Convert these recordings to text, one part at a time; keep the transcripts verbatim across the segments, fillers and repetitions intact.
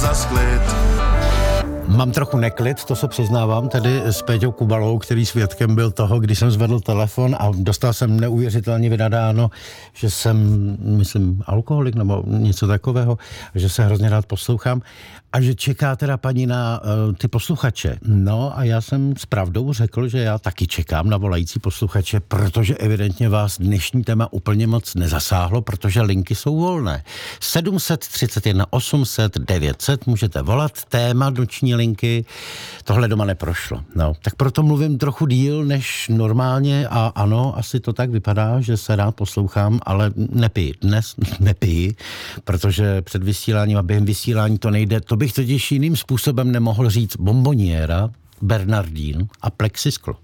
za sklid. Mám trochu neklid, to se přiznávám, tedy s Péťou Kubalou, který svědkem byl toho, když jsem zvedl telefon a dostal jsem neuvěřitelně vynadáno, že jsem, myslím, alkoholik nebo něco takového, že se hrozně rád poslouchám a že čeká teda paní na uh, ty posluchače. No a já jsem s pravdou řekl, že já taky čekám na volající posluchače, protože evidentně vás dnešní téma úplně moc nezasáhlo, protože linky jsou volné. sedm set třicet jedna osm set devět set můžete volat, téma noční linky, tohle doma neprošlo. No, tak proto mluvím trochu díl než normálně a ano, asi to tak vypadá, že se rád poslouchám, ale nepij, dnes nepij, protože před vysíláním a během vysílání to nejde, to bych totiž jiným způsobem nemohl říct bomboniéra, Bernardín a plexisklo.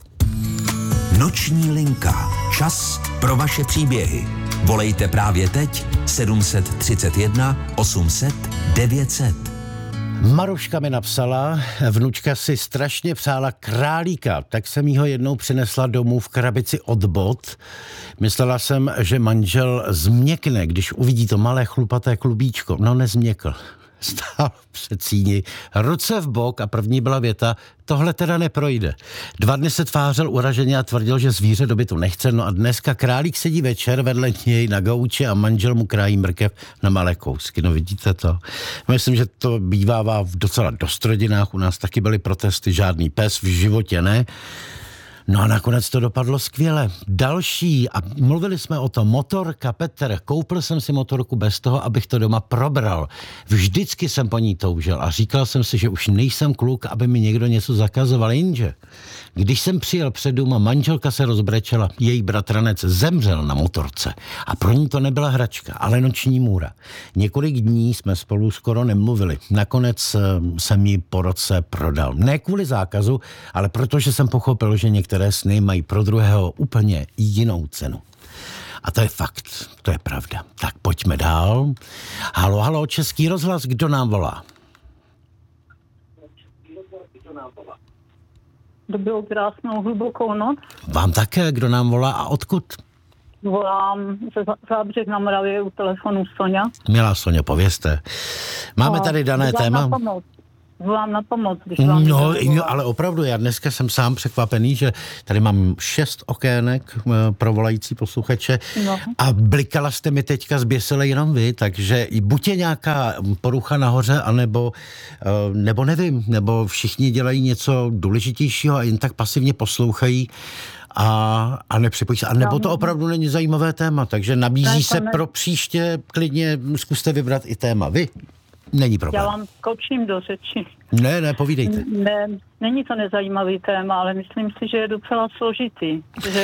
Noční linka. Čas pro vaše příběhy. Volejte právě teď sedm set třicet jedna osm set devět set. Maruška mi napsala, vnučka si strašně přála králíka, tak jsem jí ho jednou přinesla domů v krabici od bot. Myslela jsem, že manžel změkne, když uvidí to malé chlupaté klubíčko. No, nezměkl. Stál před síni, ruce v bok a první byla věta, tohle teda neprojde. Dva dny se tvářel uraženě a tvrdil, že zvíře do bytu nechce, no a dneska králík sedí večer vedle něj na gauči a manžel mu krájí mrkev na malé kousky. No vidíte to? Myslím, že to bývává v docela dost rodinách, u nás taky byly protesty, žádný pes v životě ne. No a nakonec to dopadlo skvěle. Další, a mluvili jsme o tom, motorka, Petr, koupil jsem si motorku bez toho, abych to doma probral. Vždycky jsem po ní toužil a říkal jsem si, že už nejsem kluk, aby mi někdo něco zakazoval, jinže. Když jsem přijel před dům a manželka se rozbrečela, její bratranec zemřel na motorce a pro ní to nebyla hračka, ale noční můra. Několik dní jsme spolu skoro nemluvili. Nakonec jsem ji po roce prodal. Ne kvůli zákazu, ale protože jsem pochopil, že některé sny mají pro druhého úplně jinou cenu. A to je fakt, to je pravda. Tak pojďme dál. Halo, halo, Český rozhlas, kdo nám volá? Dobrou, krásnou, hlubokou noc. Vám také, kdo nám volá a odkud? Volám ze Zábřeh na Moravě u telefonu Soňa. Milá Soňo, povězte. Máme tady dané téma. Na pomoc. Volám na pomoc. Když vám no, no, ale opravdu, já dneska jsem sám překvapený, že tady mám šest okének pro volající posluchače no. A blikala jste mi teďka zběsile jenom vy, takže buď je nějaká porucha nahoře, anebo, nebo nevím, nebo všichni dělají něco důležitějšího a jen tak pasivně poslouchají a, a nepřipojí se. A nebo to opravdu není zajímavé téma, takže nabízí ne, se ne. Pro příště, klidně zkuste vybrat i téma. Vy? Není problém. Já vám skočím do řeči. Ne, ne, povídejte. Ne, není to nezajímavý téma, ale myslím si, že je docela složitý. Že,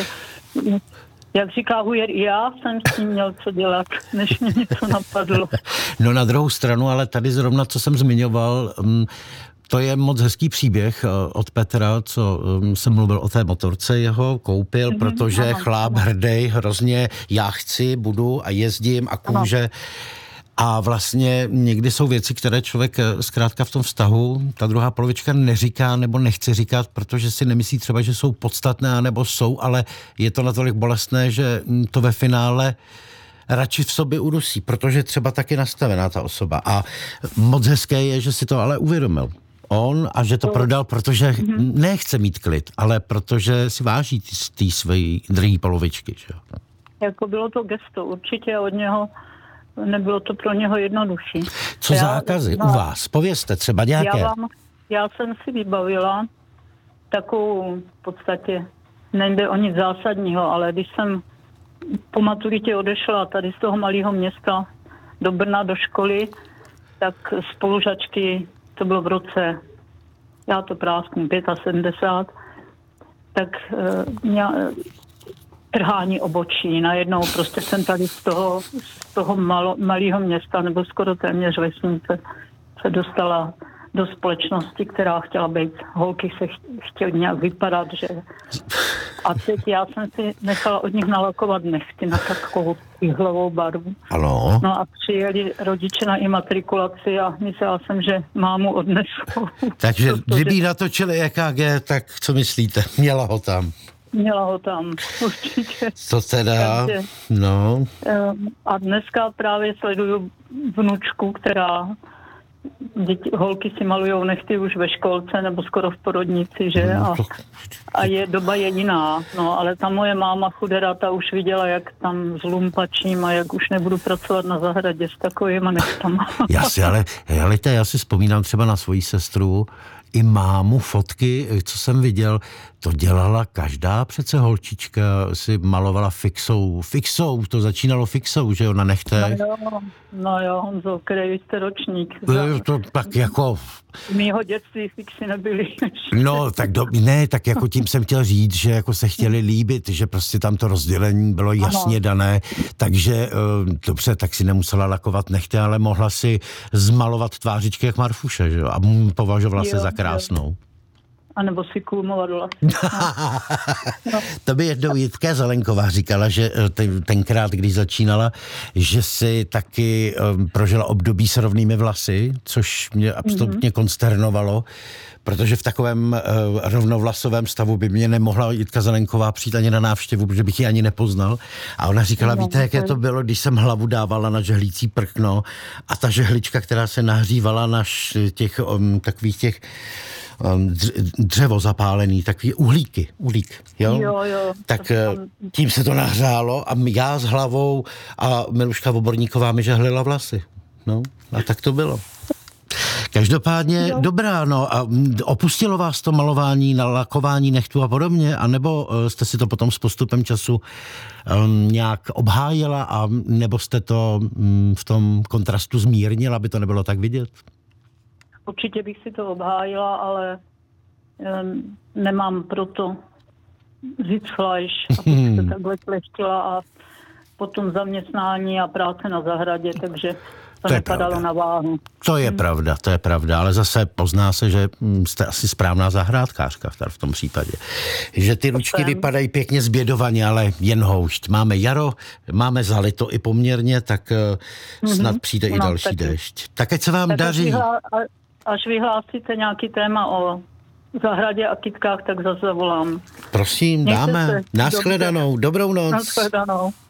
jak říká Hujer, já jsem s tím měl co dělat, než mě něco napadlo. No na druhou stranu, ale tady zrovna, co jsem zmiňoval, to je moc hezký příběh od Petra, co jsem mluvil o té motorce jeho, koupil, mm-hmm, protože ano, chláp ano. hrdej, hrozně já chci, budu a jezdím a kůže. Ano. A vlastně někdy jsou věci, které člověk zkrátka v tom vztahu, ta druhá polovička neříká nebo nechce říkat, protože si nemyslí třeba, že jsou podstatné, nebo jsou, ale je to natolik bolestné, že to ve finále radši v sobě udusí, protože třeba taky nastavená ta osoba. A moc hezké je, že si to ale uvědomil. On a že to prodal, protože mm-hmm. nechce mít klid, ale protože si váží té své druhé polovičky. Že? Jako bylo to gesto, určitě od něho. Nebylo to pro něho jednodušší. Co já, zákazy no, u vás? Povězte třeba nějaké. Já, vám, já jsem si vybavila takovou v podstatě, nejde o nic zásadního, ale když jsem po maturitě odešla tady z toho malého města do Brna do školy, tak spolužačky, to bylo v roce, já to prásknu, sedmdesát pět, tak mě trhání obočí. Najednou prostě jsem tady z toho, z toho malo, malého města, nebo skoro téměř vesnice, se dostala do společnosti, která chtěla být, holky se chtěly nějak vypadat, že... A teď já jsem si nechala od nich nalakovat nechty na takovou ihlovou barvu. Ano. No a přijeli rodiče na imatrikulaci a myslela jsem, že mámu odnesou. Takže kdyby ji natočili E K G, tak co myslíte? Měla ho tam. Měla ho tam, určitě. Co teda? Takže, no. A dneska právě sleduju vnučku, která děti, holky si malujou nechty už ve školce nebo skoro v porodnici, že? A, a je, doba je jiná. No, ale ta moje máma chudera, ta už viděla, jak tam s lumpačím a jak už nebudu pracovat na zahradě s takovýma nechtama. Já si ale, helejte, já si vzpomínám třeba na svoji sestru, i mámu, fotky, co jsem viděl, to dělala každá přece holčička, si malovala fixou, fixou, to začínalo fixou, že jo, na nechtech. No jo, no jo, Honzo, který jste ročník. No, to tak jako... Mýho dětství fixy nebyly. No, tak do, ne, tak jako tím jsem chtěl říct, že jako se chtěli líbit, že prostě tam to rozdělení bylo jasně ano. dané, takže dobře, tak si nemusela lakovat nechty, ale mohla si zmalovat tvářičky jak Marfuše, že jo, a považovala jo, se za krásnou. Jo. A nebo si kulmovat vlasy. No. To by jednou Jitka Zelenková říkala, že tenkrát, když začínala, že si taky um, prožila období s rovnými vlasy, což mě absolutně mm-hmm. konsternovalo, protože v takovém uh, rovnovlasovém stavu by mě nemohla Jitka Zelenková přijít ani na návštěvu, protože bych ji ani nepoznal. A ona říkala, no, víte, jaké to bylo, když jsem hlavu dávala na žehlící prkno a ta žehlička, která se nahřívala na těch um, takových těch dřevo zapálený, takový uhlíky, uhlík, jo? Jo, jo. Tak tím se to nahřálo a já s hlavou a Miluška Voborníková mi žehlila vlasy. No, a tak to bylo. Každopádně jo. Dobrá, no a opustilo vás to malování, nalakování nechtů a podobně, anebo jste si to potom s postupem času um, nějak obhájila a nebo jste to um, v tom kontrastu zmírnila, aby to nebylo tak vidět? Určitě bych si to obhájila, ale um, nemám proto Sitzfleisch, abych se takhle kleštila a potom zaměstnání a práce na zahradě, takže to, to nepadalo na váhu. To je hmm. pravda, to je pravda, ale zase pozná se, že jste asi správná zahrádkářka v tom případě. Že ty ručky jsem. vypadají pěkně zbědovaně, ale jen houšť. Máme jaro, máme zalito i poměrně, tak mm-hmm. snad přijde no, i další taky. déšť. Tak ať se vám tak daří. Vyhlá, až vyhlásíte nějaký téma o zahradě a kytkách, tak zase zavolám. Prosím, dáme. Naschledanou, dobrou noc. Naschledanou.